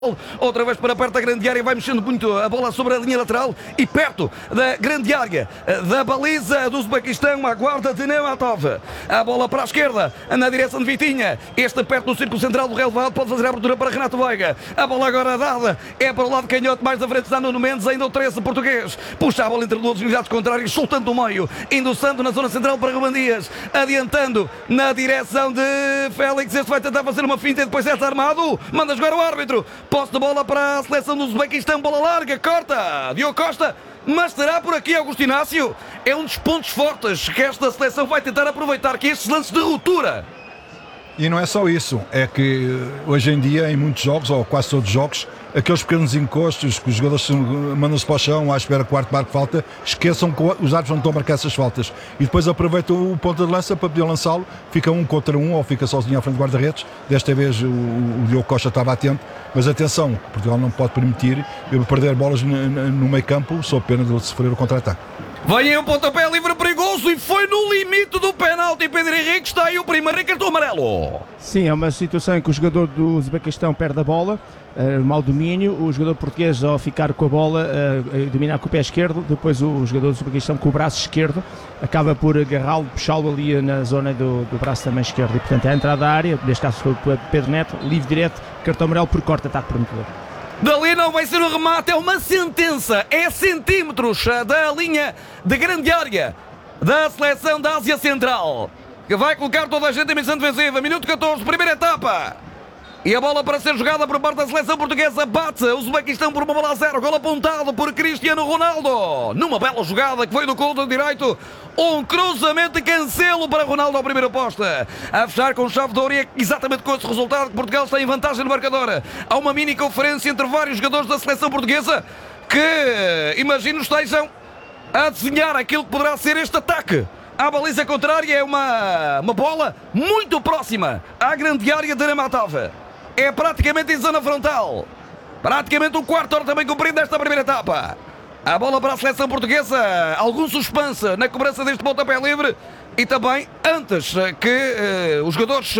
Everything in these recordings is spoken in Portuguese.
Outra vez para perto da grande área, vai mexendo muito a bola sobre a linha lateral e perto da grande área da baliza do Uzbequistão, a guarda de Nematov. A bola para a esquerda, na direção de Vitinha. Este perto do círculo central do relevado, pode fazer a abertura para Renato Veiga. A bola agora dada é para o lado canhoto, mais da frente está Nuno Mendes, ainda o 13 português. Puxa a bola entre duas unidades contrárias, soltando o meio, endossando na zona central para Ruben Dias, adiantando na direção de Félix. Este vai tentar fazer uma finta e depois é desarmado. Manda jogar o árbitro. Posse de bola para a seleção do Uzbequistão, bola larga, corta, Diogo Costa, mas terá por aqui Augusto Inácio. É um dos pontos fortes que esta seleção vai tentar aproveitar, que estes lances de ruptura. E não é só isso, é que hoje em dia, em muitos jogos, ou quase todos os jogos, aqueles pequenos encostos que os jogadores mandam-se para o chão à espera que o quarto marque falta, esqueçam que os árbitros não estão a marcar essas faltas e depois aproveitam o ponta de lança para poder lançá-lo, fica um contra um ou fica sozinho à frente do guarda-redes. Desta vez o Diogo Costa estava atento, mas atenção, Portugal não pode permitir perder bolas no meio campo sob pena de sofrer o contra-ataque. Vem um pontapé livre perigoso e foi no limite do penalti. Pedro Henrique, está aí o primeiro cartão amarelo. Sim, é uma situação em que o jogador do Uzbequistão perde a bola, mau domínio, o jogador português ao ficar com a bola, dominar com o pé esquerdo, depois o jogador do Uzbequistão com o braço esquerdo acaba por agarrá-lo, puxá-lo ali na zona do braço também esquerdo, e portanto é a entrada da área, neste caso foi o Pedro Neto, livre direto, cartão amarelo por corte, ataque prometedor. Dali não vai ser um remate, é uma sentença, é centímetros da linha de grande área da seleção da Ásia Central, que vai colocar toda a gente em missão defensiva. Minuto 14, primeira etapa. E a bola para ser jogada por parte da seleção portuguesa bate o Uzbequistão por uma bola a zero. Gol apontado por Cristiano Ronaldo. Numa bela jogada que foi do canto direito. Um cruzamento de Cancelo para Ronaldo ao primeiro poste. A fechar com chave de ouro, e é exatamente com esse resultado que Portugal está em vantagem no marcador. Há uma mini conferência entre vários jogadores da seleção portuguesa que, imagino, estejam a desenhar aquilo que poderá ser este ataque. A baliza contrária é uma bola muito próxima à grande área de Nematov. É praticamente em zona frontal. Praticamente um quarto hora também cumprido nesta primeira etapa. A bola para a seleção portuguesa. Algum suspense na cobrança deste pontapé livre. E também, antes que os jogadores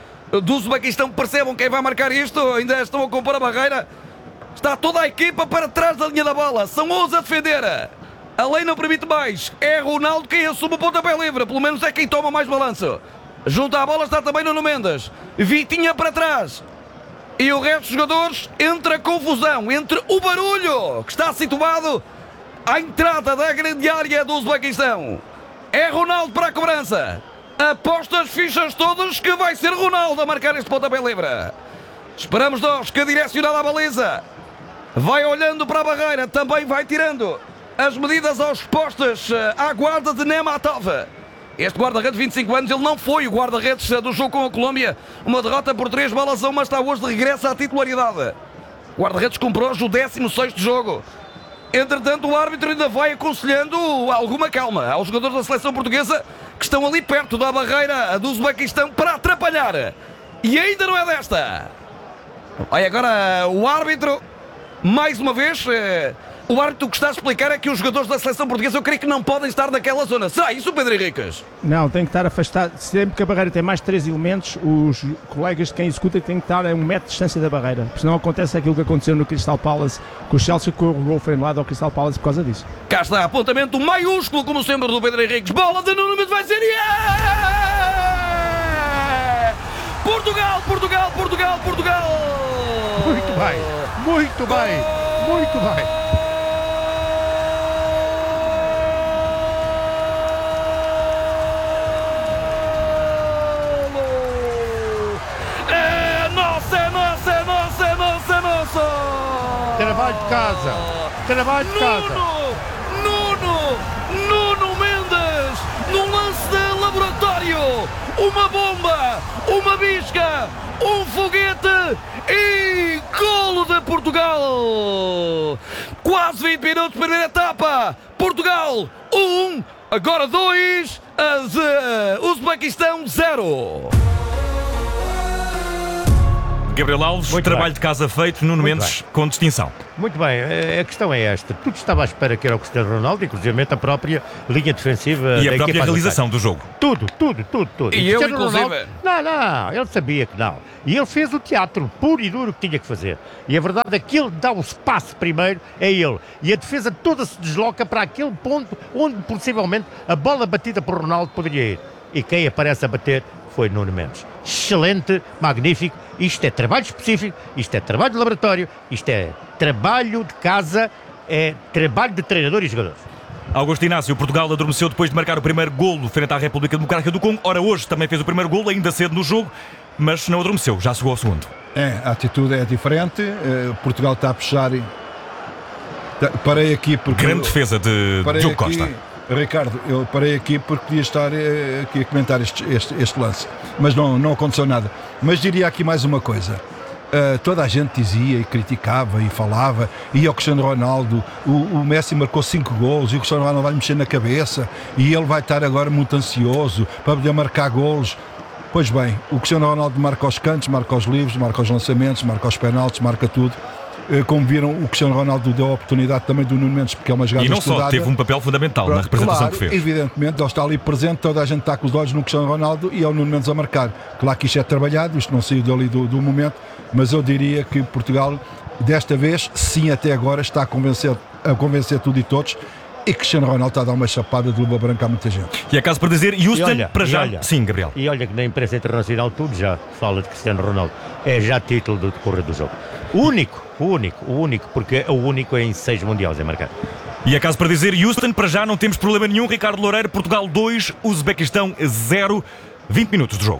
do Uzbequistão percebam quem vai marcar isto, ainda estão a compor a barreira. Está toda a equipa para trás da linha da bola. São 11 a defender. A lei não permite mais. É Ronaldo quem assume o pontapé livre. Pelo menos é quem toma mais balanço. Junto à bola está também Nuno Mendes. Vitinha para trás. E o resto dos jogadores, entre a confusão, entre o barulho que está situado à entrada da grande área do Uzbequistão. É Ronaldo para a cobrança. Aposto as fichas todas que vai ser Ronaldo a marcar este pontapé livre. Esperamos nós que, direcionado à baliza, vai olhando para a barreira, também vai tirando as medidas aos postes à guarda de Nematov. Este guarda-redes de 25 anos, ele não foi o guarda-redes do jogo com a Colômbia. Uma derrota por 3-1, mas está hoje de regresso à titularidade. O guarda-redes comprou hoje o 16º jogo. Entretanto, o árbitro ainda vai aconselhando alguma calma aos jogadores da seleção portuguesa que estão ali perto da barreira do Uzbequistão para atrapalhar. E ainda não é desta. Olha, agora o árbitro, mais uma vez... O árbitro que está a explicar é que os jogadores da seleção portuguesa, eu creio que não podem estar naquela zona. Será isso, Pedro Henriques? Não, tem que estar afastado. Sempre que a barreira tem mais de 3 elementos, os colegas de quem executa têm que estar a 1 metro de distância da barreira. Porque senão acontece aquilo que aconteceu no Crystal Palace com o Chelsea, que o gol foi anulado ao Crystal Palace por causa disso. Cá está, apontamento maiúsculo, como sempre, do Pedro Henriques. Bola de Nuno Mendes, vai ser... Portugal, Portugal, Portugal, Portugal! Muito bem, muito bem, muito bem. Trabalho de casa, trabalho de casa. Nuno Mendes, num lance de laboratório, uma bomba, uma bisca, um foguete e golo de Portugal. Quase 20 minutos, primeira etapa. Portugal 1, agora 2, Uzbequistão 0. Gabriel Alves, Muito trabalho bem. de casa feito, Nuno Muito Mendes com distinção. Muito bem, a questão é esta. Tudo estava à espera que era o Cristiano Ronaldo, inclusive a própria linha defensiva E da a própria equipa realização do jogo. Tudo. E eu, Cristiano inclusive. Ronaldo, não, ele sabia que não. E ele fez o teatro puro e duro que tinha que fazer. E a verdade é que ele dá o espaço primeiro, é ele. E a defesa toda se desloca para aquele ponto onde possivelmente a bola batida por Ronaldo poderia ir. E quem aparece a bater foi Nuno Mendes. Excelente, magnífico. Isto é trabalho específico, isto é trabalho de laboratório, isto é trabalho de casa, é trabalho de treinador e jogadores. Augusto Inácio, Portugal adormeceu depois de marcar o primeiro golo frente à República Democrática do Congo. Ora, hoje também fez o primeiro golo, ainda cedo no jogo, mas não adormeceu, já chegou ao segundo. A atitude é diferente. Portugal está a puxar. Parei aqui porque. Grande defesa de Diogo Costa. Ricardo, eu parei aqui porque podia estar aqui a comentar este lance, mas não aconteceu nada. Mas diria aqui mais uma coisa. Toda a gente dizia e criticava e falava, e o Cristiano Ronaldo, o Messi marcou 5 golos e o Cristiano Ronaldo vai mexer na cabeça e ele vai estar agora muito ansioso para poder marcar golos. Pois bem, o Cristiano Ronaldo marca os cantos, marca os livros, marca os lançamentos, marca os penaltis, marca tudo. Como viram, o Cristiano Ronaldo deu a oportunidade também do Nuno Mendes, porque é uma jogada E não estudada. só, teve um papel fundamental na representação claro, que fez. Evidentemente, ele está ali presente, toda a gente está com os olhos no Cristiano Ronaldo e é o Nuno Mendes a marcar. Claro que isto é trabalhado, isto não saiu dali do momento, mas eu diria que Portugal, desta vez, sim, até agora, está a convencer tudo e todos. E Cristiano Ronaldo está a dar uma chapada de luva branca a muita gente. E é caso para dizer, Houston, para já. Sim, Gabriel. E olha que na imprensa internacional tudo já fala de Cristiano Ronaldo. É já título do decorrer do jogo. O único, porque é o único em 6 mundiais a marcar. E é caso para dizer, Houston, para já não temos problema nenhum. Ricardo Loureiro, Portugal 2, Uzbequistão 0. 20 minutos de jogo.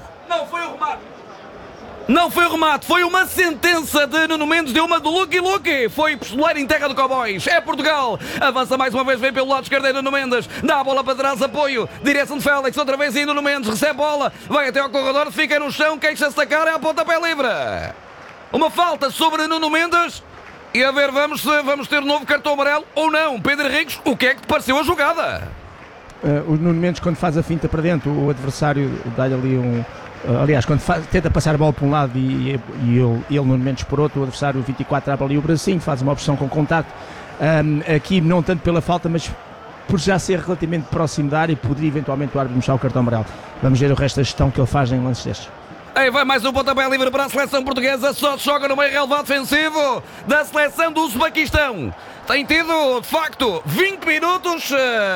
Não foi o remate, foi uma sentença de Nuno Mendes, deu uma do Lucky. Foi pistoleiro em terra do Cowboys. É Portugal. Avança mais uma vez, vem pelo lado esquerdo, Nuno Mendes. Dá a bola para trás, apoio. Direção de Félix, outra vez aí Nuno Mendes. Recebe bola, vai até ao corredor, fica no chão, queixa-se da cara, é a pontapé livre. Uma falta sobre Nuno Mendes. E a ver, vamos ter um novo cartão amarelo ou não. Pedro Henriques, o que é que te pareceu a jogada? O Nuno Mendes, quando faz a finta para dentro, o adversário dá-lhe ali um... Aliás, quando tenta passar a bola por um lado e ele Nuno Mendes por outro, o adversário o 24 abre ali o bracinho, faz uma opção com contacto. Aqui não tanto pela falta, mas por já ser relativamente próximo da área e poderia eventualmente o árbitro mostrar o cartão amarelo. Vamos ver o resto da gestão que ele faz em lances destes. Aí vai mais um pontapé livre para a seleção portuguesa. Só joga no meio relevado defensivo da seleção do Uzbequistão. Tem tido, de facto, 20 minutos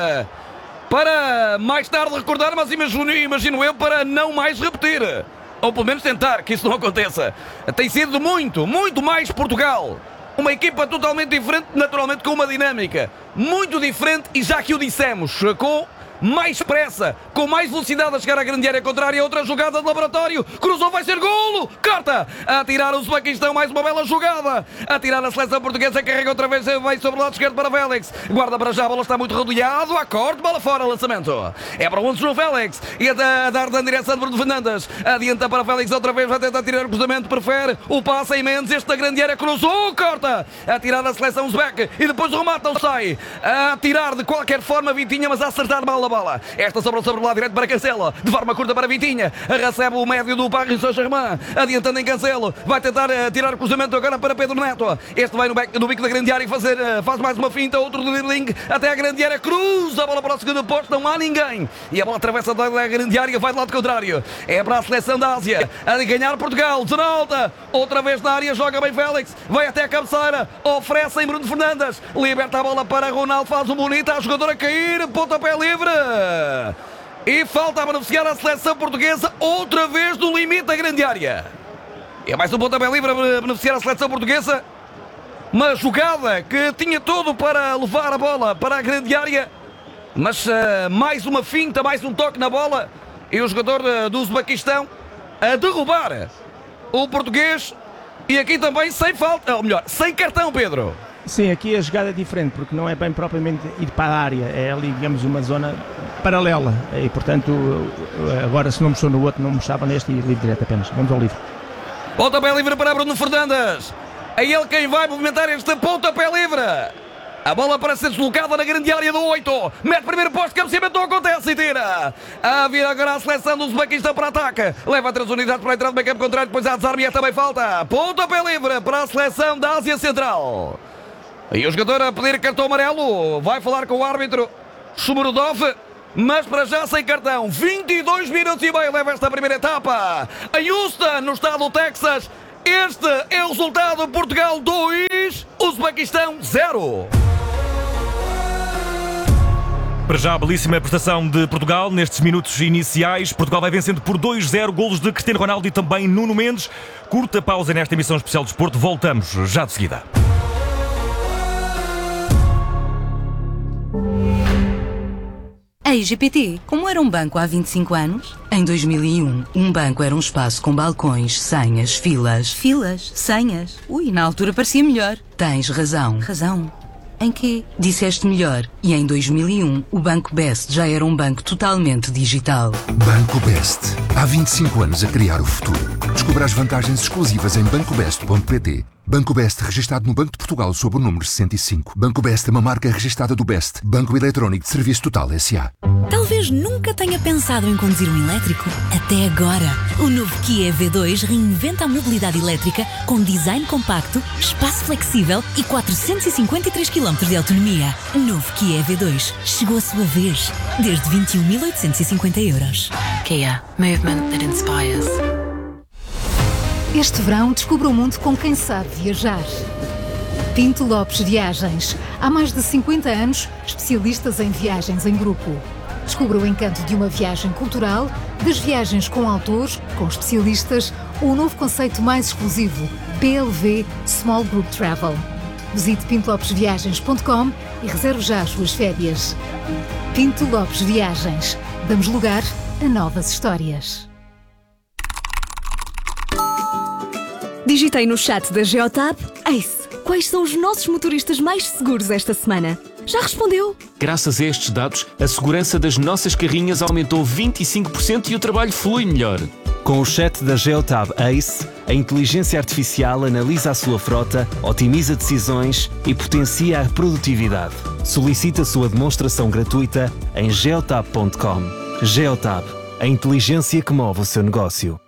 para mais tarde recordar, mas imagino eu, para não mais repetir. Ou pelo menos tentar que isso não aconteça. Tem sido muito mais Portugal. Uma equipa totalmente diferente, naturalmente com uma dinâmica muito diferente, e já que o dissemos, com mais pressa, com mais velocidade a chegar à grande área contrária. Outra jogada de laboratório, cruzou, vai ser golo, corta, a tirar o Uzbequistão, mais uma bela jogada, a tirar a seleção portuguesa, carrega outra vez, vai sobre o lado esquerdo para Félix, guarda para já, a bola está muito rodeado, a corte, bola fora, lançamento, é para onde João Félix, e a dar na direção de Bruno Fernandes, adianta para Félix outra vez, vai tentar tirar o cruzamento, prefere o passe em Mendes, este da grande área, cruzou, corta, a tirar a seleção Uzbeque, e depois o remate não sai, a tirar de qualquer forma Vitinha, mas a acertar mal a bola. Esta sobre o lado direito para Cancelo, de forma curta para Vitinha, recebe o médio do Paris Saint-Germain, adiantando em Cancelo, vai tentar tirar o cruzamento agora para Pedro Neto. Este vai no bico da grande área e faz mais uma finta, outro dribbling até a grande área, cruza a bola para o segundo posto, não há ninguém, e a bola atravessa da grande área, vai do lado contrário, é para a seleção da Ásia, a ganhar Portugal, Zenalta, outra vez na área, joga bem Félix, vai até a cabeceira, oferece em Bruno Fernandes, liberta a bola para Ronaldo, faz um bonito, a jogadora a cair, pontapé livre. E falta a beneficiar a seleção portuguesa outra vez do limite da grande área. É mais um pontapé livre a beneficiar a seleção portuguesa. Uma jogada que tinha tudo para levar a bola para a grande área, mas mais uma finta, mais um toque na bola, e o jogador do Uzbequistão a derrubar o português, e aqui também sem falta, ou melhor, sem cartão, Pedro. Sim, aqui a jogada é diferente, porque não é bem propriamente ir para a área, é ali, digamos, uma zona paralela, e portanto, agora se não mexeu no outro, não mexava neste, e livre direto apenas. Vamos ao livre. Pontapé livre para Bruno Fernandes, é ele quem vai movimentar este pontapé livre. A bola para ser deslocada na grande área do 8. Mete primeiro posto, cabeceamento, não acontece e tira. A vir agora a seleção do Uzbequistão para ataque. Leva 3 unidades para a entrada do meio campo contrário, depois a desarme também falta. Pontapé livre para a seleção da Ásia Central. E o jogador a pedir cartão amarelo. Vai falar com o árbitro Shumurudov. Mas para já sem cartão. 22 minutos e meio leva esta primeira etapa. Em Houston, no estado do Texas. Este é o resultado. Portugal 2, Uzbequistão 0. Para já a belíssima prestação de Portugal nestes minutos iniciais. Portugal vai vencendo por 2-0, golos de Cristiano Ronaldo e também Nuno Mendes. Curta pausa nesta emissão especial de desporto. Voltamos já de seguida. A IGPT, como era um banco há 25 anos? Em 2001, um banco era um espaço com balcões, senhas, filas. Filas? Senhas? Ui, na altura parecia melhor. Tens razão. Razão? Em quê? Disseste melhor. E em 2001, o Banco Best já era um banco totalmente digital. Banco Best. Há 25 anos a criar o futuro. Descubra as vantagens exclusivas em bancobest.pt. Banco Best, registado no Banco de Portugal sob o número 65. Banco Best é uma marca registada do Best, Banco Eletrónico de Serviço Total S.A. Talvez nunca tenha pensado em conduzir um elétrico. Até agora. O novo Kia EV2 reinventa a mobilidade elétrica com design compacto, espaço flexível e 453 km de autonomia. Novo Kia EV2. Chegou a sua vez. Desde 21.850 euros. Kia. Movement that inspires. Este verão descubra o mundo com quem sabe viajar. Pinto Lopes Viagens. Há mais de 50 anos, especialistas em viagens em grupo. Descubra o encanto de uma viagem cultural, das viagens com autores, com especialistas, ou o novo conceito mais exclusivo, PLV Small Group Travel. Visite pintolopesviagens.com e reserve já as suas férias. Pinto Lopes Viagens. Damos lugar a novas histórias. Digitei no chat da Geotab, Ace, quais são os nossos motoristas mais seguros esta semana? Já respondeu? Graças a estes dados, a segurança das nossas carrinhas aumentou 25% e o trabalho flui melhor. Com o chat da Geotab Ace, a inteligência artificial analisa a sua frota, otimiza decisões e potencia a produtividade. Solicite a sua demonstração gratuita em geotab.com. Geotab, a inteligência que move o seu negócio.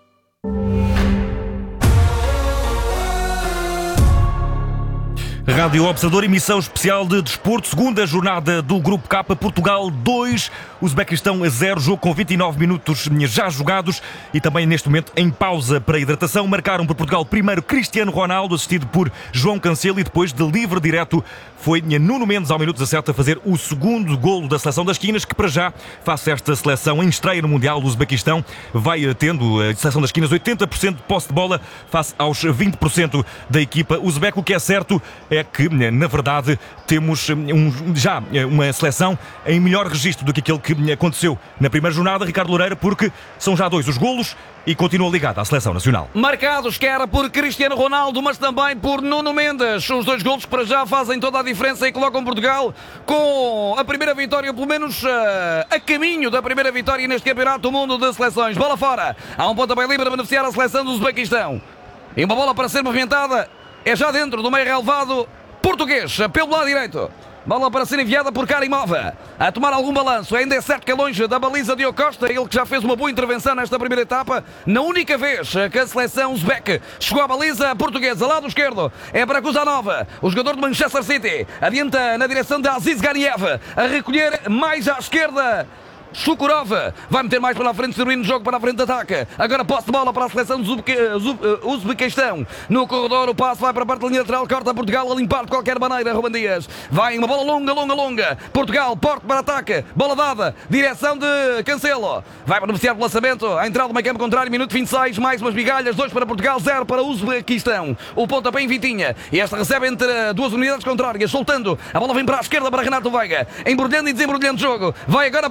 Rádio Observador, emissão especial de desporto, segunda jornada do Grupo K, Portugal 2, Uzbequistão 0, jogo com 29 minutos já jogados e também neste momento em pausa para hidratação. Marcaram por Portugal primeiro Cristiano Ronaldo, assistido por João Cancelo, e depois de livre direto foi Nuno Mendes ao minuto 17 a fazer o segundo golo da seleção das esquinas, que para já, face a esta seleção em estreia no Mundial do Uzbequistão, vai tendo a seleção das esquinas 80% de posse de bola face aos 20% da equipa uzbeco. O que é certo é que, na verdade, temos já uma seleção em melhor registro do que aquele que aconteceu na primeira jornada, Ricardo Loureira, porque são já 2 os golos e continua ligado à seleção nacional. Marcados quer por Cristiano Ronaldo, mas também por Nuno Mendes. Os 2 golos que para já fazem toda a diferença e colocam Portugal com a primeira vitória, pelo menos a caminho da primeira vitória neste Campeonato do Mundo de Seleções. Bola fora, há um pontapé livre a beneficiar a seleção do Uzbequistão. E uma bola para ser movimentada é já dentro do meio relevado português, pelo lado direito. Bola para ser enviada por Karimova. A tomar algum balanço. Ainda é certo que é longe da baliza de Ocosta. Ele que já fez uma boa intervenção nesta primeira etapa. Na única vez que a seleção uzbeque chegou à baliza portuguesa. Lado esquerdo é para Kuzanova, o jogador de Manchester City. Adianta na direção de Aziz Ganiev. A recolher mais à esquerda Shukurov vai meter mais para a frente, servindo o jogo para a frente de ataque. Agora posse de bola para a seleção do Uzbequistão. No corredor o passe vai para a parte da linha lateral, corta Portugal a limpar de qualquer maneira. Ruben Dias vai uma bola longa. Portugal, porte para ataque, bola dada, direção de Cancelo. Vai beneficiar do lançamento, a entrada do meio campo contrário, minuto 26, mais umas migalhas, 2 para Portugal, 0 para o Uzbequistão. O pontapé em Vitinha, e esta recebe entre 2 unidades contrárias, soltando, a bola vem para a esquerda para Renato Veiga, embrulhando e desembrulhando o jogo. Vai agora para Nuno Mendes.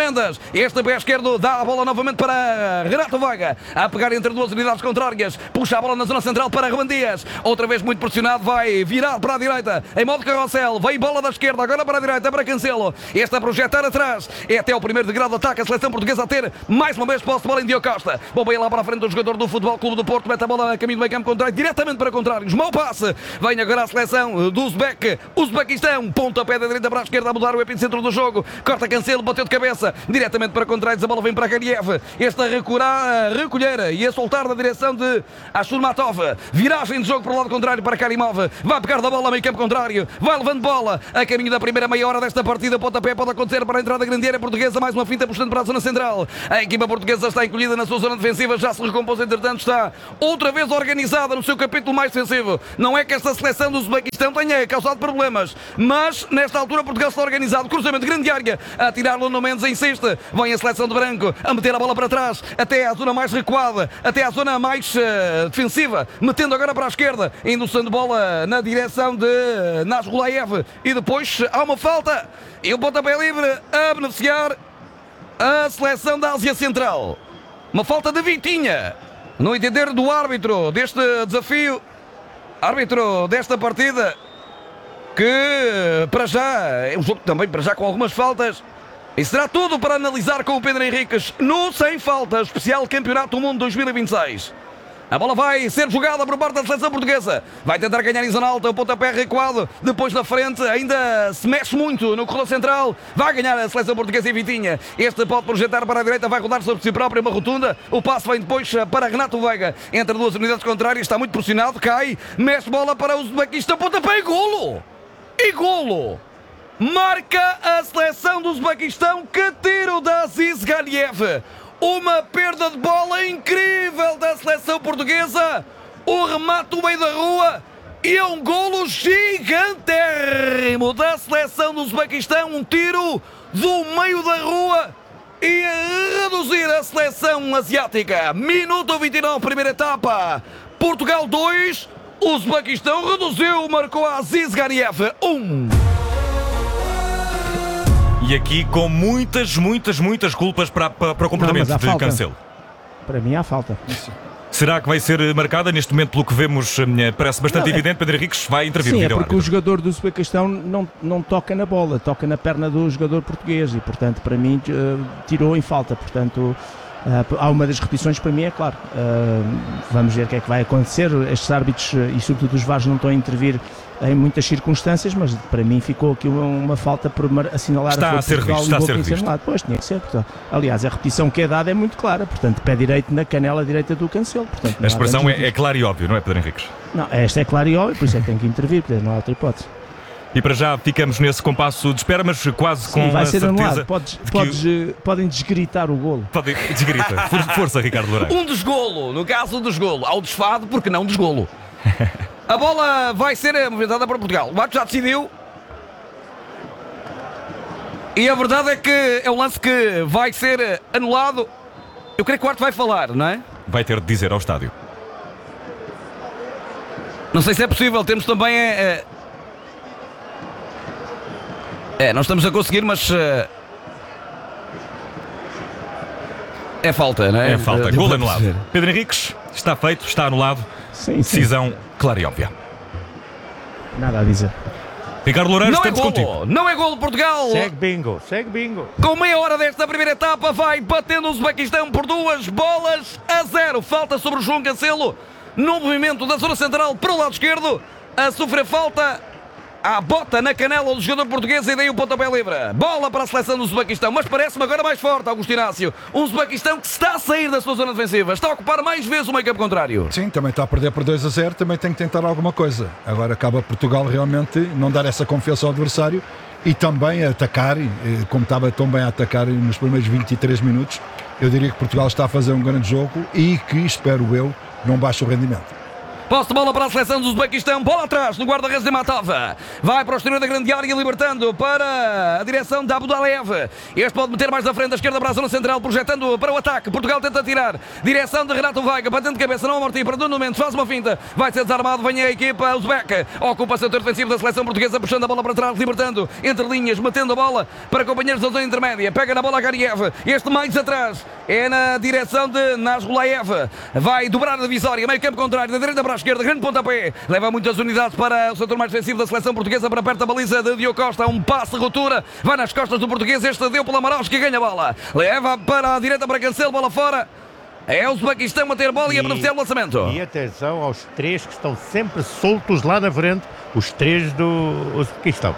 Fernandes. Este pé esquerdo dá a bola novamente para Renato Veiga. A pegar entre duas unidades contrárias. Puxa a bola na zona central para Ruben Dias. Outra vez muito pressionado. Vai virar para a direita. Em modo carrossel. Vem bola da esquerda. Agora para a direita. Para Cancelo. Este a projetar atrás. É até o primeiro degrau de ataque. A seleção portuguesa a ter mais uma vez posse de bola em Diogo Costa. Bom, bem lá para a frente do jogador do Futebol Clube do Porto. Mete a bola a caminho do meio campo contrário. Diretamente para contrários. Mau passe. Vem agora a seleção do Uzbequistão. Pontapé da direita para a esquerda a mudar o epicentro do jogo. Corta Cancelo. Bateu de cabeça. Diretamente para contrários. A bola vem para Gariev. Este a recolher e a soltar na direção de Ashurmatov. Viragem de jogo para o lado contrário para Karimov. Vai pegar da bola a meio campo contrário. Vai levando bola. A caminho da primeira meia hora desta partida. Pontapé pode acontecer para a entrada da grande área portuguesa. Mais uma finta puxando para a zona central. A equipa portuguesa está encolhida na sua zona defensiva. Já se recompôs, entretanto está outra vez organizada no seu capítulo mais defensivo. Não é que esta seleção do Uzbequistão tenha causado problemas, mas nesta altura Portugal está organizado. Cruzamento de grande área. A tirar Nuno Mendes, insiste. Vem a seleção de branco a meter a bola para trás. Até à zona mais recuada. Até à zona mais defensiva. Metendo agora para a esquerda. Indução de bola na direção de Nazrulaev. E depois há uma falta. E o pontapé livre a beneficiar a seleção da Ásia Central. Uma falta de Vitinha. No entender do árbitro deste desafio. Árbitro desta partida. Que para já é um jogo também para já com algumas faltas. E será tudo para analisar com o Pedro Henriques no Sem Faltas, especial Campeonato do Mundo 2026. A bola vai ser jogada por parte da seleção portuguesa. Vai tentar ganhar em zona alta, o pontapé recuado. Depois da frente, ainda se mexe muito no corredor central. Vai ganhar a seleção portuguesa e Vitinha. Este pode projetar para a direita, vai rodar sobre si próprio, uma rotunda. O passe vem depois para Renato Veiga. Entre duas unidades contrárias, está muito pressionado, cai. Mexe bola para o Uzbequistão, pontapé e golo! E golo! Marca a seleção do Uzbequistão, que tiro da Aziz Gariev. Uma perda de bola incrível da seleção portuguesa. O remate do meio da rua. E é um golo gigantérrimo da seleção do Uzbequistão. Um tiro do meio da rua. E a reduzir a seleção asiática. Minuto 29, primeira etapa. Portugal 2. O Uzbequistão reduziu. Marcou a Aziz Gariev 1. E aqui com muitas culpas para o comportamento de Cancelo. Para mim há falta. Será que vai ser marcada? Neste momento, pelo que vemos, parece bastante evidente. Pedro Henriques vai intervir. Sim, é porque o jogador do Uzbequistão não toca na bola, toca na perna do jogador português e, portanto, para mim, tirou em falta. Portanto, há uma das repetições, para mim, é claro. Vamos ver o que é que vai acontecer. Estes árbitros e, sobretudo, os VARs não estão a intervir em muitas circunstâncias, mas para mim ficou aqui uma falta por assinalar está a ser visto, está a ser visto. Pois, tinha que ser. Portanto, aliás, a repetição que é dada é muito clara, portanto, pé direito na canela direita do Cancelo. Portanto, a expressão é clara e óbvia, não é, Pedro Henriques? Não, esta é clara e óbvia, por isso é que tem que intervir, não há outra hipótese. E para já ficamos nesse compasso de espera, mas quase sim, com vai a ser certeza... Podem desgritar o golo. Podem desgrita. Força, Ricardo Loureiro. Um desgolo, no caso do desgolo. Ao desfado, porque não desgolo. A bola vai ser movimentada para Portugal. O árbitro já decidiu. E a verdade é que é um lance que vai ser anulado. Eu creio que o árbitro vai falar, não é? Vai ter de dizer ao estádio. Não sei se é possível. Temos também... não estamos a conseguir, mas... é falta, não é? É falta. Gol anulado. Pedro Henriques, está feito, está anulado. Sim. Decisão clara e óbvia. Nada a dizer. Ricardo Loureiro, não é estamos golo, contigo. não é golo Portugal. Segue bingo. Com meia hora desta primeira etapa, vai batendo o Uzbequistão por 2-0. Falta sobre o João Cancelo no movimento da zona central para o lado esquerdo. A sofrer falta. A bota na canela do jogador português e daí o pontapé livre. Bola para a seleção do Uzbequistão, mas parece-me agora mais forte, Augusto Inácio. Um Uzbequistão que está a sair da sua zona defensiva, está a ocupar mais vezes o meio campo contrário. Sim, também está a perder por 2-0, também tem que tentar alguma coisa. Agora acaba Portugal realmente não dar essa confiança ao adversário e também a atacar, como estava tão bem a atacar nos primeiros 23 minutos. Eu diria que Portugal está a fazer um grande jogo e que, espero eu, não baixa o rendimento. Posse de bola para a seleção do Uzbequistão. Bola atrás no guarda-redes de Matova. Vai para o exterior da grande área, libertando para a direção de Abudalev. Este pode meter mais à frente, da esquerda para a zona central, projetando para o ataque. Portugal tenta tirar. Direção de Renato Veiga. Batendo de cabeça, não a Martim. Para Nuno Mendes, faz uma finta. Vai ser desarmado. Vem a equipa Uzbek. Ocupa o setor defensivo da seleção portuguesa, puxando a bola para trás, libertando entre linhas, metendo a bola para companheiros da zona intermédia. Pega na bola a Gariev. Este mais atrás é na direção de Nazgulaev. Vai dobrar a divisória. Meio campo contrário, da direita para a esquerda, grande pontapé, leva muitas unidades para o setor mais defensivo da seleção portuguesa, para perto da baliza de Diogo Costa, um passe de ruptura, vai nas costas do português, este deu pela Amaral, que ganha a bola, leva para a direita para Cancelo, bola fora, é o Uzbequistão a ter bola e a beneficiar do lançamento. E atenção aos três que estão sempre soltos lá na frente, os três do Uzbequistão.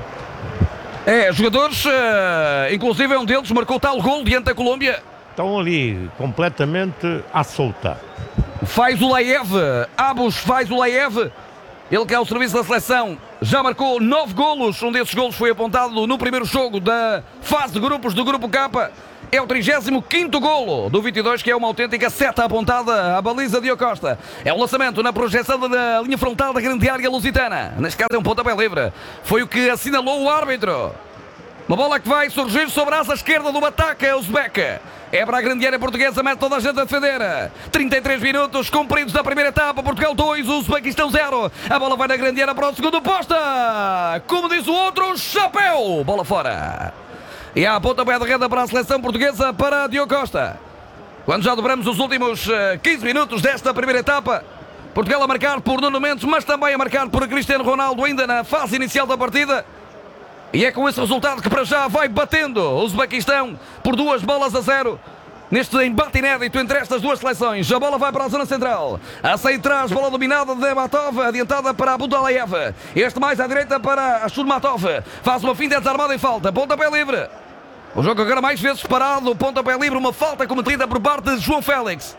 Jogadores, inclusive um deles marcou tal gol diante da Colômbia. Estão ali completamente à solta. Faizulaev, Abus Faizulaev, ele que é o serviço da seleção, já marcou 9 golos, um desses golos foi apontado no primeiro jogo da fase de grupos do Grupo K, é o 35º golo do 22, que é uma autêntica seta apontada à baliza de Diogo Costa. É o lançamento na projeção da linha frontal da grande área lusitana, neste caso é um pontapé livre, foi o que assinalou o árbitro. Uma bola que vai surgir sobre a asa esquerda do ataque, é o Uzbek. É para a grande área portuguesa, mete toda a gente a defender. 33 minutos cumpridos da primeira etapa. Portugal 2, Uzbequistão 0. A bola vai na grande área para o segundo posta. Como diz o outro, chapéu. Bola fora. E há a pontapé de rede para a seleção portuguesa, para Diogo Costa. Quando já dobramos os últimos 15 minutos desta primeira etapa. Portugal a marcar por Nuno Mendes, mas também a marcar por Cristiano Ronaldo ainda na fase inicial da partida. E é com esse resultado que para já vai batendo o Uzbequistão por 2-0 neste embate inédito entre estas duas seleções. A bola vai para a zona central, a sair trás, bola dominada de Matov, adiantada para Abudalev. Este mais à direita para Shurmatov, faz uma finta desarmada e falta, pontapé livre. O jogo agora mais vezes parado, pontapé livre, uma falta cometida por parte de João Félix.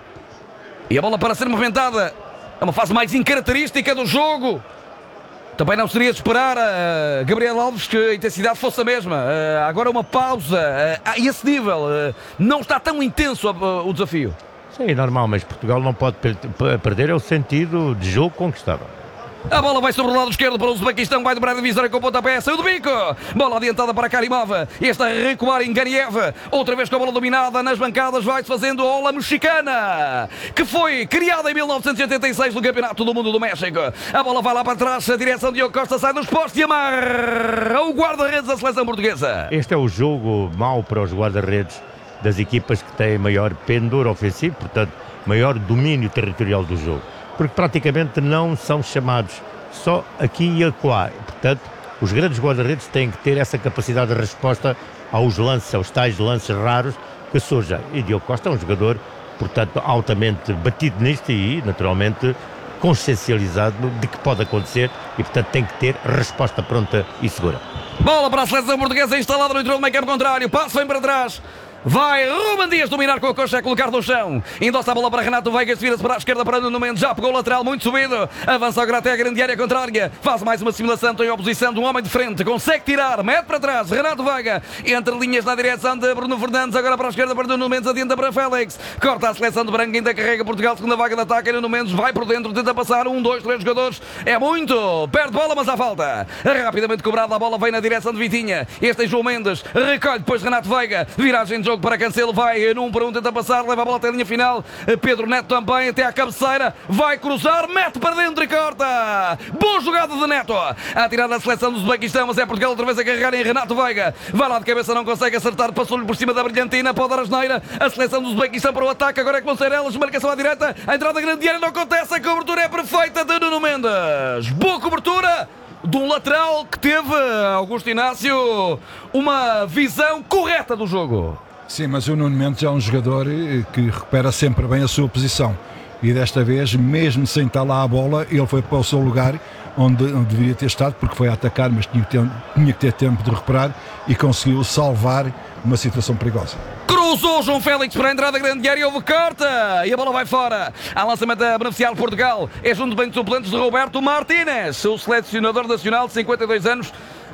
E a bola para ser movimentada, é uma fase mais incaracterística do jogo. Também não seria de esperar, Gabriel Alves, que a intensidade fosse a mesma. Agora uma pausa a esse nível. Não está tão intenso o desafio. Sim, é normal, mas Portugal não pode perder o sentido de jogo conquistado. A bola vai sobre o lado esquerdo para o Uzbequistão, vai dobrar a divisória com o pontapé, saiu do bico. Bola adiantada para Karimov, este a recuar em Gariev, outra vez com a bola dominada nas bancadas, vai-se fazendo a ola mexicana, que foi criada em 1986 no Campeonato do Mundo do México. A bola vai lá para trás, a direção de Diogo Costa sai dos postos e amarra o guarda-redes da seleção portuguesa. Este é o jogo mau para os guarda-redes das equipas que têm maior pendor ofensivo, portanto, maior domínio territorial do jogo. Porque praticamente não são chamados, só aqui e acolá. Portanto, os grandes guarda-redes têm que ter essa capacidade de resposta aos lances, aos tais lances raros que surgem. E Diogo Costa é um jogador, portanto, altamente batido nisto e, naturalmente, consciencializado de que pode acontecer e, portanto, tem que ter resposta pronta e segura. Bola para a seleção portuguesa instalada no interior do meio campo contrário, passo vem para trás. Vai Ruben Dias dominar com a coxa, colocar no chão. Endossa a bola para Renato Veiga, vira-se para a esquerda para Nuno Mendes, já pegou o lateral, muito subido. Avança agora até a grande área contrária. Faz mais uma simulação, tem a oposição de um homem de frente. Consegue tirar, mete para trás. Renato Veiga, entre linhas na direção de Bruno Fernandes, agora para a esquerda para Nuno Mendes, adianta para Félix. Corta a seleção de branco, ainda carrega Portugal, segunda vaga de ataque. Nuno Mendes vai por dentro, tenta passar. 1, 2, 3 jogadores. É muito. Perde bola, mas há falta. Rapidamente cobrada, a bola vem na direção de Vitinha. Este é João Mendes. Recolhe depois Renato Veiga. Viragem de jogo para Cancelo. Vai num para um, tenta passar, leva a bola até a linha final. Pedro Neto também, até à cabeceira. Vai cruzar, mete para dentro e corta. Boa jogada de Neto. A tirar da seleção do Uzbequistão, mas é Portugal outra vez a carregar em Renato Veiga. Vai lá de cabeça, não consegue acertar. Passou-lhe por cima da brilhantina. Pode dar a asneira. A seleção do Uzbequistão para o ataque. Agora é que vão ser elas. Marcação à direita. A entrada da grande área não acontece. A cobertura é perfeita de Nuno Mendes. Boa cobertura de um lateral que teve, Augusto Inácio, uma visão correta do jogo. Sim, mas o Nuno Mendes é um jogador que recupera sempre bem a sua posição. E desta vez, mesmo sem estar lá a bola, ele foi para o seu lugar onde deveria ter estado, porque foi a atacar, mas tinha que ter tempo de recuperar e conseguiu salvar uma situação perigosa. Cruzou João Félix para a entrada da grande área, houve corta e a bola vai fora. Há lançamento a beneficiar Portugal. É junto bem de suplentes de Roberto Martínez, o selecionador nacional de 52 anos.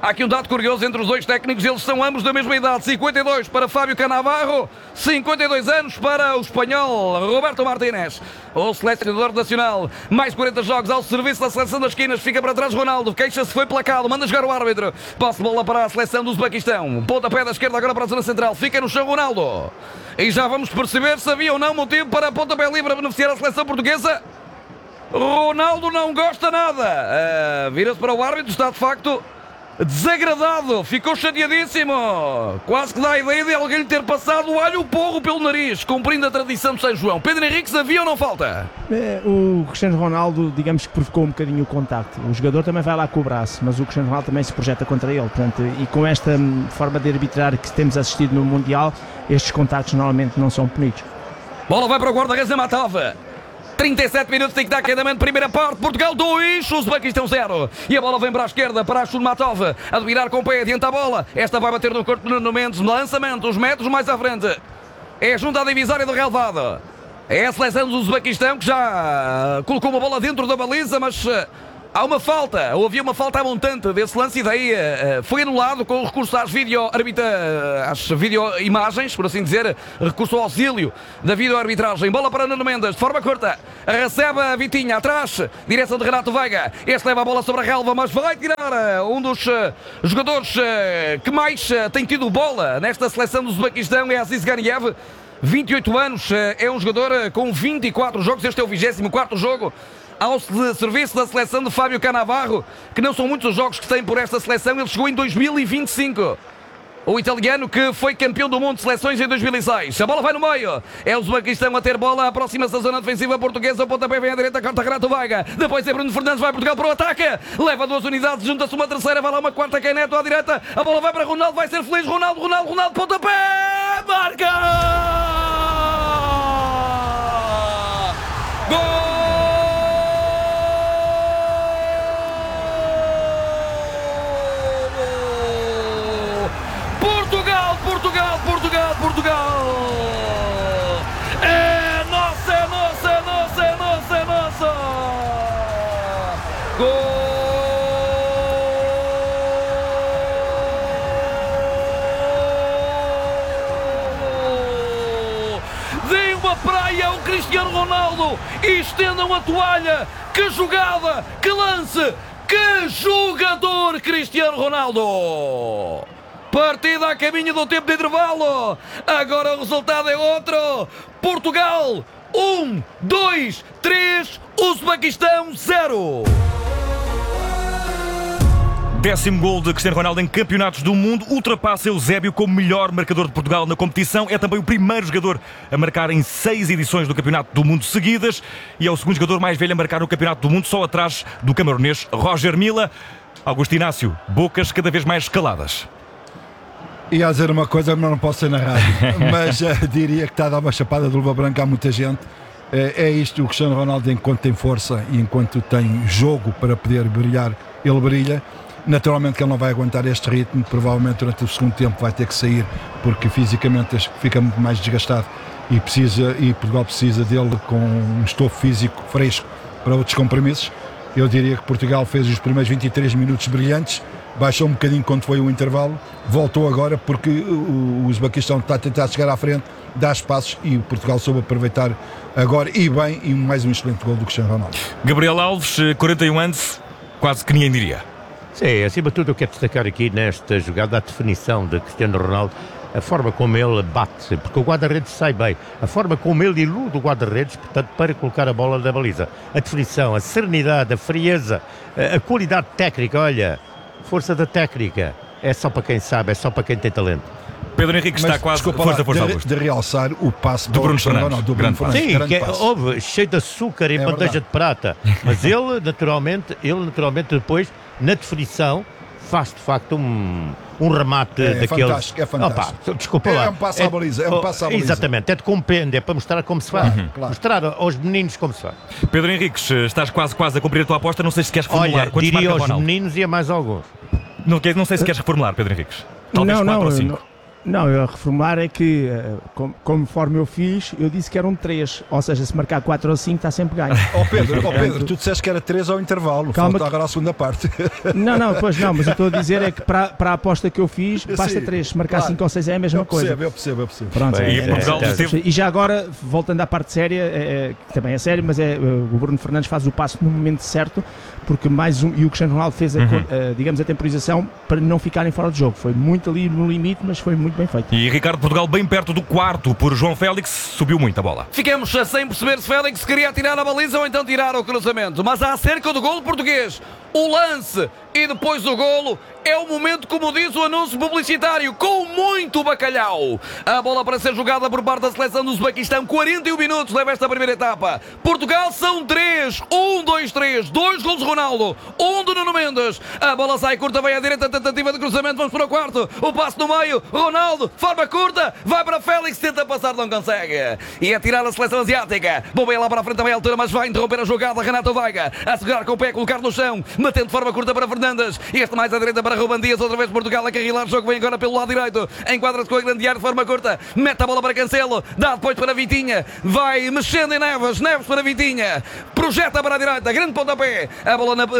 Há aqui um dado curioso entre os dois técnicos, eles são ambos da mesma idade, 52 para Fábio Cannavaro, 52 anos para o espanhol Roberto Martínez, o selecionador nacional. Mais 40 jogos ao serviço da seleção das esquinas, fica para trás Ronaldo, queixa-se, foi placado, manda jogar o árbitro, passe bola para a seleção do Uzbequistão, pontapé da esquerda agora para a zona central, fica no chão Ronaldo. E já vamos perceber se havia ou não motivo para pontapé livre a beneficiar a seleção portuguesa. Ronaldo não gosta nada. Vira-se para o árbitro, está de facto desagradado, ficou chateadíssimo. Quase que dá a ideia de alguém lhe ter passado o alho porro pelo nariz, cumprindo a tradição de São João. Pedro Henrique, havia ou não falta? O Cristiano Ronaldo, digamos que provocou um bocadinho o contacto. O jogador também vai lá com o braço, mas o Cristiano Ronaldo também se projeta contra ele. Portanto, e com esta forma de arbitrar que temos assistido no Mundial, estes contactos normalmente não são punidos. Bola vai para o guarda-redes Matava. 37 minutos de tic-tac, andamento, primeira parte, Portugal 2, Uzbequistão 0. E a bola vem para a esquerda, para a Shulmatov, a virar com o pé, adianta a bola. Esta vai bater no corpo de Nuno Mendes, lançamento, os metros mais à frente. É junto à divisória do relvado. É a seleção do Uzbequistão que já colocou uma bola dentro da baliza, mas há uma falta, ou havia uma falta à montante desse lance e daí foi anulado com o recurso às videoimagens, por assim dizer, recurso ao auxílio da videoarbitragem. Bola para Nuno Mendes, de forma curta, recebe a Vitinha, atrás, direção de Renato Veiga. Este leva a bola sobre a relva, mas vai tirar um dos jogadores que mais tem tido bola nesta seleção do Uzbequistão, é Aziz Ganiev. 28 anos, é um jogador com 24 jogos, este é o 24º jogo ao serviço da seleção de Fábio Cannavaro, que não são muitos os jogos que tem por esta seleção. Ele chegou em 2025. O italiano que foi campeão do mundo de seleções em 2006. A bola vai no meio. É o Uzbequistão a ter bola. Aproxima-se da zona defensiva portuguesa. O pontapé vem à direita. Corta Renato Veiga. Depois é Bruno Fernandes. Vai Portugal para o ataque. Leva 2 unidades. Junta-se uma terceira. Vai lá uma quarta. Que é Neto à direita. A bola vai para Ronaldo. Vai ser feliz. Ronaldo. Pontapé. Marca! Gol! Portugal! É nossa! Gol! Dê uma praia ao Cristiano Ronaldo e estendam a toalha. Que jogada! Que lance! Que jogador Cristiano Ronaldo! Partida a caminho do tempo de intervalo. Agora o resultado é outro. Portugal 1, 2, 3, Uzbequistão 0. 10º gol de Cristiano Ronaldo em campeonatos do mundo. Ultrapassa Eusébio como melhor marcador de Portugal na competição. É também o primeiro jogador a marcar em 6 edições do Campeonato do Mundo seguidas. E é o segundo jogador mais velho a marcar no Campeonato do Mundo, só atrás do camaronês Roger Milla. Augusto Inácio, bocas cada vez mais escaladas. Ia dizer uma coisa, mas não posso ser na rádio. Mas diria que está a dar uma chapada de luva branca a muita gente. É isto, o Cristiano Ronaldo, enquanto tem força e enquanto tem jogo para poder brilhar, ele brilha. Naturalmente que ele não vai aguentar este ritmo, provavelmente durante o segundo tempo vai ter que sair, porque fisicamente fica muito mais desgastado e Portugal precisa dele com um estofo físico fresco para outros compromissos. Eu diria que Portugal fez os primeiros 23 minutos brilhantes, baixou um bocadinho quando foi o intervalo, voltou agora porque o Uzbequistão está a tentar chegar à frente, dá espaços e Portugal soube aproveitar agora e bem, e mais um excelente gol do Cristiano Ronaldo. Gabriel Alves, 41 anos, quase que ninguém diria. Sim, acima de tudo eu quero destacar aqui nesta jogada a definição de Cristiano Ronaldo, a forma como ele bate, porque o guarda-redes sai bem, a forma como ele ilude o guarda-redes, portanto, para colocar a bola na baliza. A definição, a serenidade, a frieza, a qualidade técnica, olha, força da técnica, é só para quem sabe, é só para quem tem talento. Pedro Henrique está quase força, Augusto. De realçar o passe do Bruno Fernandes. Sim, que houve cheio de açúcar em bandeja de prata, mas ele naturalmente depois, na definição, faz de facto um remate daquele. É fantástico. Opa, desculpa lá. É um passo à baliza. Exatamente, é de compêndio, é para mostrar como se faz. Claro. Mostrar aos meninos como se faz. Pedro Henrique, estás quase a cumprir a tua aposta. Não sei se queres reformular. Olha, diria aos meninos e a mais alguns. Não sei se queres reformular, Pedro Henrique. Talvez 4 ou 5. Não, eu a reformular é que, conforme eu fiz, eu disse que eram 3, ou seja, se marcar 4 ou 5 está sempre ganho. Pedro, tu disseste que era 3 ao intervalo, falta agora a segunda parte. Não, mas eu estou a dizer é que para a aposta que eu fiz, basta 3, se marcar 5 ou 6 é a mesma coisa. Eu percebo. Pronto, Bem, e já agora, voltando à parte séria, que também é sério, mas o Bruno Fernandes faz o passo no momento certo, porque e o Cristiano Ronaldo fez digamos, a temporização para não ficarem fora de jogo. Foi muito ali no limite, mas foi muito bem feito. E Ricardo, Portugal bem perto do quarto por João Félix, subiu muito a bola. Ficamos sem perceber se Félix queria tirar a baliza ou então tirar o cruzamento. Mas acerca do golo português, o lance e depois o golo é o momento, como diz o anúncio publicitário, com muito bacalhau. A bola para ser jogada por parte da seleção do Uzbequistão. 41 minutos leva esta primeira etapa. Portugal são 3. 1, 2, 3. 2 golos de Ronaldo. 1 de Nuno Mendes. A bola sai curta, vai à direita, tentativa de cruzamento. Vamos para o quarto. O passo no meio. Ronaldo, forma curta. Vai para Félix, tenta passar, não consegue. E é tirar a seleção asiática. Bombeia lá para a frente também a altura, mas vai interromper a jogada. Renato Veiga a segurar com o pé, colocar no chão. Matendo de forma curta para Fernandes. Este mais à direita para Ruben Dias. Outra vez Portugal a carrilar. O jogo vem agora pelo lado direito. Enquadra-se com a grande área de forma curta. Mete a bola para Cancelo. Dá depois para Vitinha. Vai mexendo em Neves. Neves para Vitinha. Projeta para a direita. Grande pontapé. A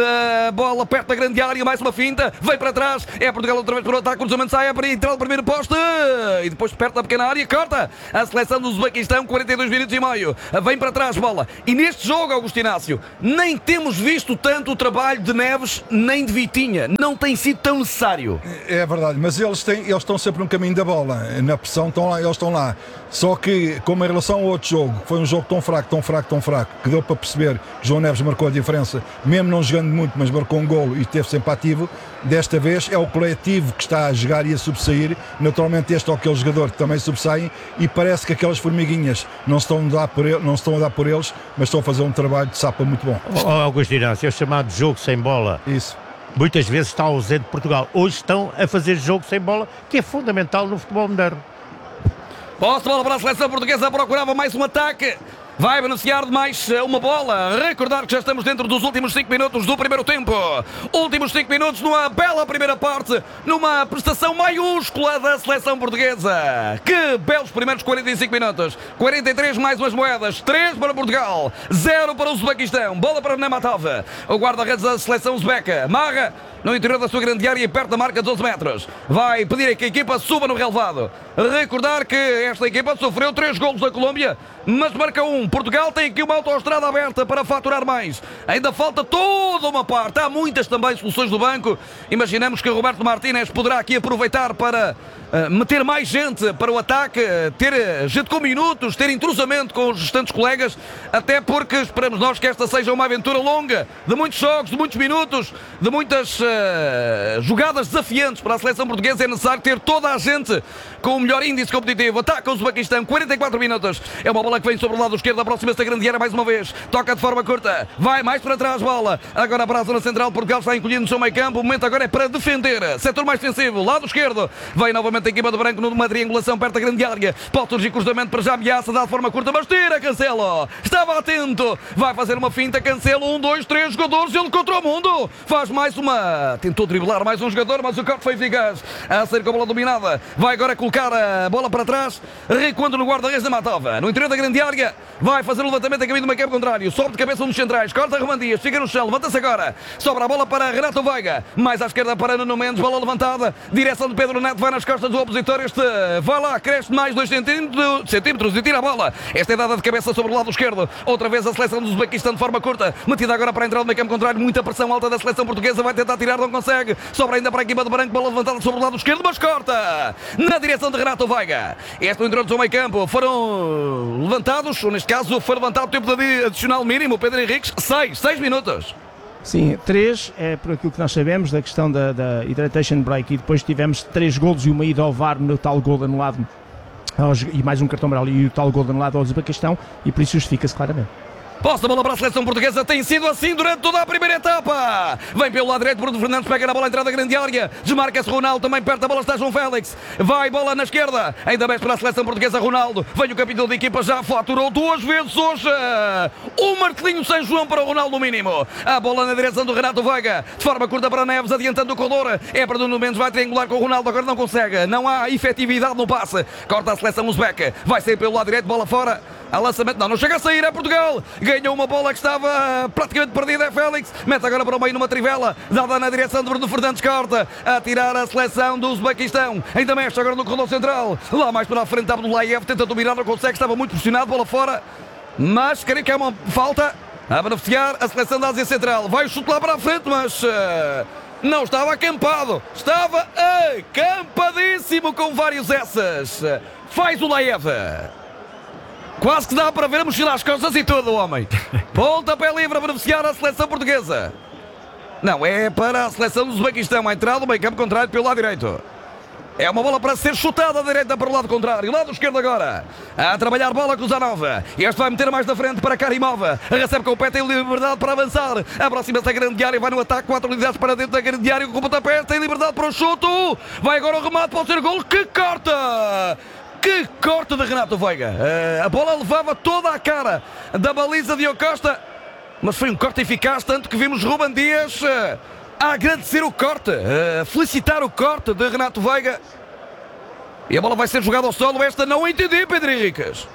bola perto da grande área. Mais uma finta. Vem para trás. É Portugal outra vez para o ataque. Cruzamento sai para entrar o primeiro poste. E depois perto da pequena área. Corta. A seleção do Uzbequistão. 42 minutos e meio. Vem para trás bola. E neste jogo, Augusto Inácio, nem temos visto tanto o trabalho de Neves nem de Vitinha. Não tem sido tão necessário. É verdade, mas eles estão sempre no caminho da bola. Na pressão eles estão lá. Só que, como em relação ao outro jogo, foi um jogo tão fraco, que deu para perceber que João Neves marcou a diferença, mesmo não jogando muito, mas marcou um golo e esteve sempre ativo. Desta vez é o coletivo que está a jogar e a subsair. Naturalmente este é aquele jogador que também subsaem, e parece que aquelas formiguinhas não estão a dar por eles, mas estão a fazer um trabalho de sapa muito bom. Augusto Inácio, é o chamado jogo sem bola. Isso. Muitas vezes está ausente de Portugal. Hoje estão a fazer jogo sem bola, que é fundamental no futebol moderno. Posse de bola para a seleção portuguesa, procurava mais um ataque. Vai beneficiar de mais uma bola. Recordar que já estamos dentro dos últimos 5 minutos do primeiro tempo. Últimos 5 minutos numa bela primeira parte, numa prestação maiúscula da seleção portuguesa. Que belos primeiros 45 minutos. 43 mais umas moedas. 3 para Portugal, 0 para o Uzbequistão. Bola para Nematov. O guarda-redes da seleção uzbeca. Marra no interior da sua grande área e perto da marca de 12 metros. Vai pedir que a equipa suba no relevado. Recordar que esta equipa sofreu 3 golos da Colômbia, mas marca 1. Portugal tem aqui uma autoestrada aberta para faturar mais. Ainda falta toda uma parte. Há muitas também soluções do banco. Imaginamos que Roberto Martínez poderá aqui aproveitar para meter mais gente para o ataque, ter gente com minutos, ter entrosamento com os restantes colegas, até porque esperamos nós que esta seja uma aventura longa, de muitos jogos, de muitos minutos, de muitas jogadas desafiantes. Para a seleção portuguesa é necessário ter toda a gente com o melhor índice competitivo. Ataca o Uzbequistão, 44 minutos. É uma bola que vem sobre o lado esquerdo, aproxima-se da grande área mais uma vez. Toca de forma curta, vai mais para trás bola. Agora para a zona central, Portugal está encolhido no seu meio campo. O momento agora é para defender. Setor mais defensivo, lado esquerdo. Vai novamente a equipa do branco numa triangulação perto da grande área. Pode surgir cruzamento para já ameaça, dá de forma curta, mas tira Cancelo. Estava atento, vai fazer uma finta. Cancelo, 1, 2, 3 jogadores, ele contra o mundo. Faz mais uma, tentou driblar mais um jogador, mas o corte foi eficaz. A sair com a bola dominada, vai agora colocar a bola para trás, recuando no guarda-redes da Matova. No interior da grande área, vai fazer o levantamento a caminho do meio campo contrário. Sobe de cabeça um dos centrais, corta Ruben Dias, fica no chão, levanta-se agora. Sobra a bola para Renato Veiga, mais à esquerda para Nuno Mendes, bola levantada, direção de Pedro Neto, vai nas costas do opositor. Este vai lá, cresce mais 2 centímetros e tira a bola. Esta é dada de cabeça sobre o lado esquerdo. Outra vez a seleção do Uzbequistão de forma curta, metida agora para entrar no meio campo contrário. Muita pressão alta da seleção portuguesa, vai tentar tirar, não consegue. Sobra ainda para a equipa de branco, bola levantada sobre o lado esquerdo, mas corta na direção de Renato Veiga. Este entrou no seu meio campo, foram levantados, ou neste caso foi levantado o tempo de adicional mínimo. Pedro Henriques, 6 minutos. Sim, 3 é por aquilo que nós sabemos da questão da hydratation break, e depois tivemos 3 golos e uma ida ao VAR no tal gol anulado e mais um cartão amarelo e o tal gol anulado ao Uzbequistão, e por isso justifica-se claramente. Posse da bola para a seleção portuguesa, tem sido assim durante toda a primeira etapa. Vem pelo lado direito, Bruno Fernandes pega na bola, entrada da grande área. Desmarca-se Ronaldo, também perto da bola está João Félix. Vai bola na esquerda, ainda bem para a seleção portuguesa, Ronaldo. Vem o capitão da equipa, já faturou 2 vezes hoje. Um martelinho sem João para o Ronaldo no mínimo. A bola na direção do Renato Veiga, de forma curta para Neves, adiantando o corredor. É para Nuno Mendes, vai triangular com o Ronaldo, agora não consegue. Não há efetividade no passe. Corta a seleção uzbeca, vai sair pelo lado direito, bola fora. A lançamento, não chega a sair, é Portugal. Ganhou uma bola que estava praticamente perdida, é Félix. Mete agora para o meio numa trivela, dada na direção de Bruno Fernandes, corta. A tirar a seleção do Uzbequistão. Ainda mexe agora no corredor central. Lá mais para a frente, Abdullayev tenta dominar, não consegue, estava muito pressionado, bola fora. Mas creio que é uma falta a beneficiar a seleção da Ásia Central. Vai o chute lá para a frente, mas não estava acampado. Estava acampadíssimo com vários S's. Faz o Laev. Quase que dá para ver a mochila às costas e tudo, homem. Pontapé livre a beneficiar a seleção portuguesa. Não, é para a seleção do Uzbequistão. A entrada do meio campo contrário pelo lado direito. É uma bola para ser chutada à direita para o lado contrário. Lado esquerdo agora. A trabalhar bola com o Zanov. Este vai meter mais da frente para Karimov. Recebe com o pé, tem liberdade para avançar. Aproxima-se a grande área, vai no ataque. 4 unidades para dentro da grande área. Com o pontapé, tem liberdade para o chute. Vai agora o remate, pode ser gol. Que corta! Que corte de Renato Veiga. A bola levava toda a cara da baliza de Costa, mas foi um corte eficaz, tanto que vimos Ruben Dias a agradecer o corte, a felicitar o corte de Renato Veiga. E a bola vai ser jogada ao solo. Esta não entendi, Pedro Henriques.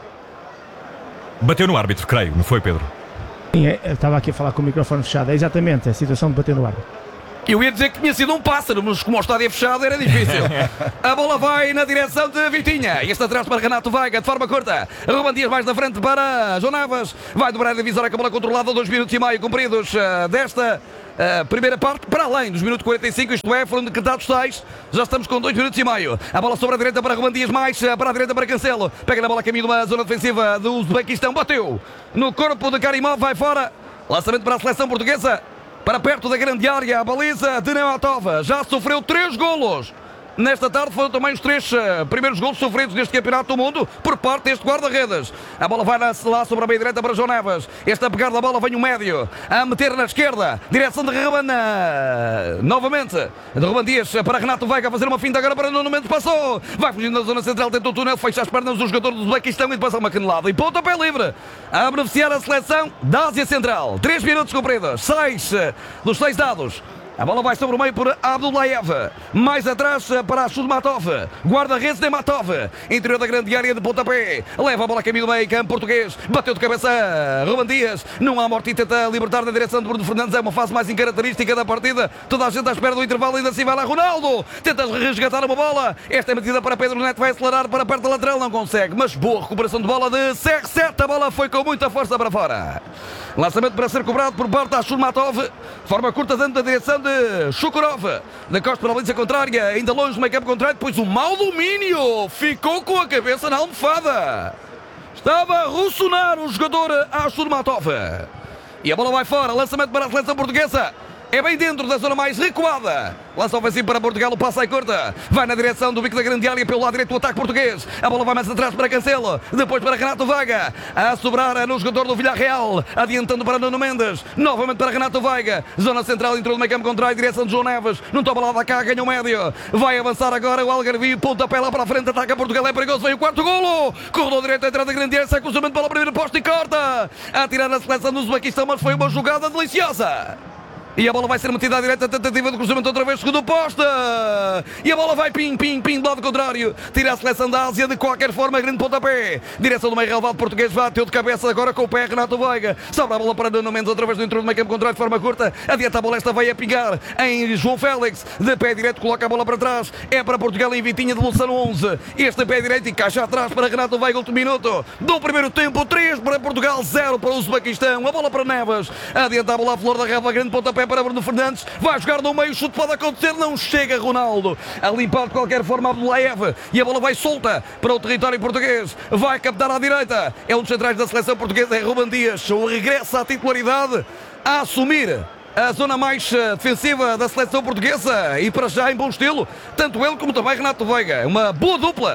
Bateu no árbitro, creio, não foi, Pedro? Sim, eu estava aqui a falar com o microfone fechado. É exatamente a situação de bater no árbitro. Eu ia dizer que tinha sido um pássaro, mas como o estádio é fechado era difícil. A bola vai na direção de Vitinha. Este atrás para Renato Veiga, de forma curta. Ruben Dias mais na frente para João Neves. Vai dobrar a divisória com a bola controlada. 2 minutos e meio cumpridos desta primeira parte, para além dos minutos 45, isto é, foram decretados 6. Já estamos com 2 minutos e meio. A bola sobre a direita para Ruben Dias, mais para a direita para Cancelo. Pega na bola a caminho de uma zona defensiva do Uzbequistão. Bateu no corpo de Karimov, vai fora. Lançamento para a seleção portuguesa. Para perto da grande área, a baliza de Nematov. Já sofreu 3 golos. Nesta tarde foram também os 3 primeiros golos sofridos neste campeonato do mundo por parte deste guarda-redes. A bola vai lá sobre a meia direita para João Neves. Este a pegar da bola vem o médio. A meter na esquerda. Direção de Rebana. Novamente. De Ruben Dias para Renato Veiga a fazer uma finta agora para Nuno Mendes. Passou. Vai fugindo da zona central. Tenta o túnel. Fecha as pernas do jogador do Uzbequistão e depois uma canelada. E pontapé livre. A beneficiar a seleção da Ásia Central. 3 minutos cumpridos. 6 dos 6 dados. A bola vai sobre o meio por Abdullayev. Mais atrás para Shudmatov. Guarda-redes de Matov. Interior da grande área de pontapé. Leva a bola a caminho do meio campo português. Bateu de cabeça Ruben Dias. Não há morte e tenta libertar da direção de Bruno Fernandes. É uma fase mais incaracterística da partida. Toda a gente à espera do intervalo. Ainda assim vai lá Ronaldo. Tenta resgatar uma bola. Esta é metida para Pedro Neto. Vai acelerar para perto da lateral. Não consegue. Mas boa recuperação de bola de CR7. A bola foi com muita força para fora. Lançamento para ser cobrado por parte da Shudmatov. Forma curta dentro da direção de Shukurov. Da costa para a baliza contrária. Ainda longe do meio campo contrário. Depois o mau domínio. Ficou com a cabeça na almofada. Estava a russonar o jogador Shudmatov. E a bola vai fora. Lançamento para a seleção portuguesa. É bem dentro da zona mais recuada. Lança ofensivo para Portugal, o passo sai curta. Vai na direção do bico da grande área pelo lado direito do ataque português. A bola vai mais atrás para Cancelo. Depois para Renato Veiga. A sobrar no jogador do Villarreal. Adiantando para Nuno Mendes. Novamente para Renato Veiga. Zona central, entrou no meio campo contrário. Direção de João Neves. Não toma lá da cá, ganha o médio. Vai avançar agora o Algarve. Pontapé lá para a frente. Ataca Portugal, é perigoso. Vem o quarto golo. Corredor direito, entrada da grande área. Sai cruzamento para o primeiro posto e corta. A tirar a seleção do Uzbequistão, mas foi uma jogada deliciosa. E a bola vai ser metida à direita, tentativa de cruzamento outra vez, segundo posta. E a bola vai pim, do lado contrário. Tira a seleção da Ásia de qualquer forma, grande pontapé. Direção do meio relevado português, bateu de cabeça agora com o pé Renato Veiga. Sobra a bola para Nuno Mendes, outra vez dentro do meio campo contrário de forma curta. Adianta a bola, esta vai a pingar em João Félix. De pé direito, coloca a bola para trás. É para Portugal em Vitinha, devolução 11. Este pé direito e caixa atrás para Renato Veiga, último minuto do primeiro tempo. 3 para Portugal, 0 para o Uzbequistão. A bola para Neves. Adianta a bola a flor da relva, grande pontapé para Bruno Fernandes, vai jogar no meio, o chute pode acontecer, não chega Ronaldo a limpar de qualquer forma Abdullayev e a bola vai solta para o território português, vai captar à direita, é um dos centrais da seleção portuguesa, é Ruben Dias, o regresso à titularidade, a assumir a zona mais defensiva da seleção portuguesa e para já em bom estilo, tanto ele como também Renato Veiga, uma boa dupla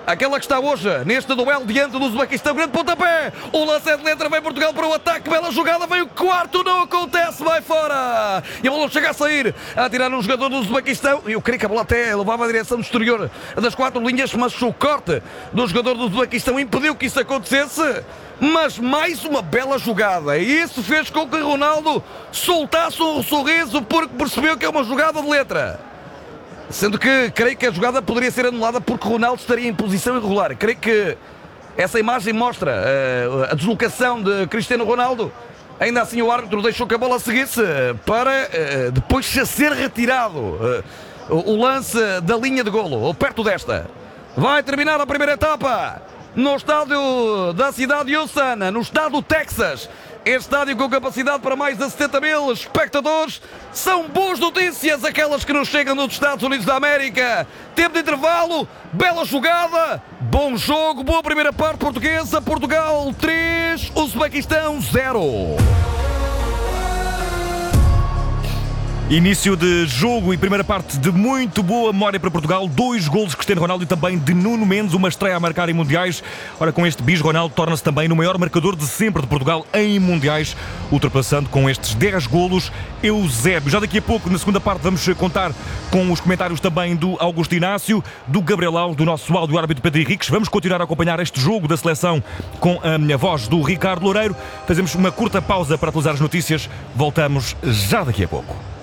Aquela que está hoje neste duelo diante do Uzbequistão. Grande pontapé. O lance é de letra. Vem Portugal para o ataque. Bela jogada. Vem o quarto. Não acontece. Vai fora. E a bola chega a sair. A tirar um jogador do Uzbequistão. Eu creio que a bola até levava a direção do exterior das 4 linhas. Mas o corte do jogador do Uzbequistão impediu que isso acontecesse. Mas mais uma bela jogada. E isso fez com que Ronaldo soltasse um sorriso porque percebeu que é uma jogada de letra. Sendo que creio que a jogada poderia ser anulada porque Ronaldo estaria em posição irregular. Creio que essa imagem mostra a deslocação de Cristiano Ronaldo. Ainda assim o árbitro deixou que a bola seguisse para depois ser retirado o lance da linha de golo, ou perto desta. Vai terminar a primeira etapa no estádio da cidade de Houston, no estado do Texas. Este estádio com capacidade para mais de 70 mil espectadores. São boas notícias aquelas que nos chegam dos Estados Unidos da América. Tempo de intervalo, bela jogada, bom jogo, boa primeira parte portuguesa. Portugal 3, Uzbequistão 0. Início de jogo e primeira parte de muito boa memória para Portugal. 2 golos de Cristiano Ronaldo e também de Nuno Mendes, uma estreia a marcar em Mundiais. Ora, com este bis, Ronaldo torna-se também no maior marcador de sempre de Portugal em Mundiais, ultrapassando com estes 10 golos Eusébio. Já daqui a pouco, na segunda parte, vamos contar com os comentários também do Augusto Inácio, do Gabriel Alves, do nosso áudio árbitro Pedro Henriques. Vamos continuar a acompanhar este jogo da seleção com a minha voz do Ricardo Loureiro. Fazemos uma curta pausa para atualizar as notícias. Voltamos já daqui a pouco.